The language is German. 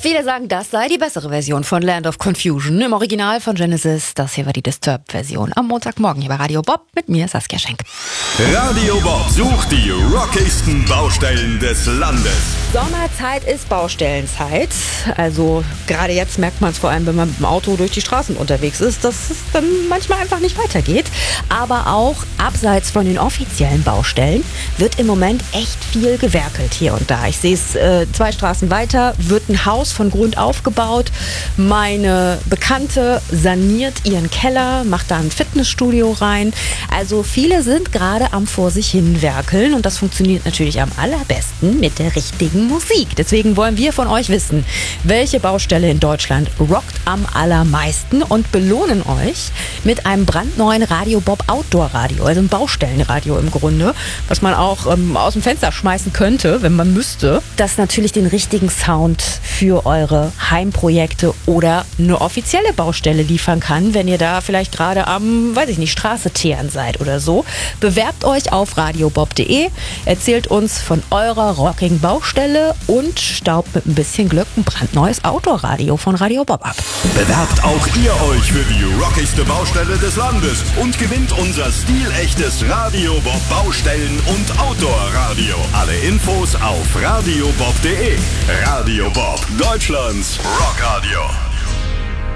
Viele sagen, das sei die bessere Version von Land of Confusion. Im Original von Genesis, das hier war die Disturbed-Version. Am Montagmorgen hier bei Radio Bob mit mir, Saskia Schenk. Radio Bob sucht die rockigsten Baustellen des Landes. Sommerzeit ist Baustellenzeit. Also gerade jetzt merkt man es vor allem, wenn man mit dem Auto durch die Straßen unterwegs ist, dass es dann manchmal einfach nicht weitergeht. Aber auch abseits von den offiziellen Baustellen wird im Moment echt viel gewerkelt hier und da. Ich sehe es 2 Straßen weiter, wird ein Haus von Grund auf gebaut. Meine Bekannte saniert ihren Keller, macht da ein Fitnessstudio rein. Also viele sind gerade am vor sich hin werkeln und das funktioniert natürlich am allerbesten mit der richtigen Musik. Deswegen wollen wir von euch wissen, welche Baustelle in Deutschland rockt am allermeisten und belohnen euch mit einem brandneuen Radio Bob Outdoor Radio, also ein Baustellenradio im Grunde, was man auch aus dem Fenster schmeißen könnte, wenn man müsste. Das natürlich den richtigen Sound für eure Heimprojekte oder eine offizielle Baustelle liefern kann, wenn ihr da vielleicht gerade am, Straße teeren seid oder so. Bewerbt euch auf radiobob.de, erzählt uns von eurer rockigen Baustelle und staubt mit ein bisschen Glück ein brandneues Outdoor-Radio von Radio Bob ab. Bewerbt auch ihr euch für die rockigste Baustelle des Landes und gewinnt unser stilechtes Radio Bob Baustellen- und Outdoor-Radio. Alle Infos auf radiobob.de. Radio Bob, Deutschlands Rockradio.